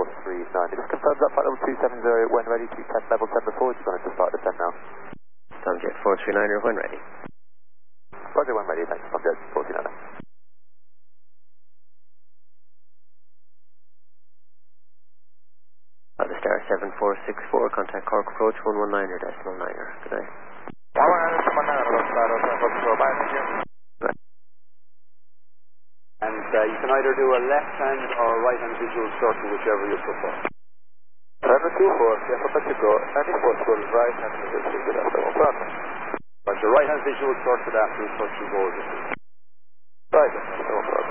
439. Just confirm that flight level 270 when ready to test level 10 before. Just wanted to start descent now. Tomjet 439 when ready. Roger, when ready, thanks. Tomjet 439. The Star 7464, contact Cork approach 119er decimal 9er. Good night. 119er decimal 9er, bye, thank you. And you can either do a left-hand or right-hand visual circle, whichever you prefer. Runway 24, yes, I'll let you go. Any possible right-hand visual circle after one partner. But the right-hand visual circle after you touch your goal. Right, no problem.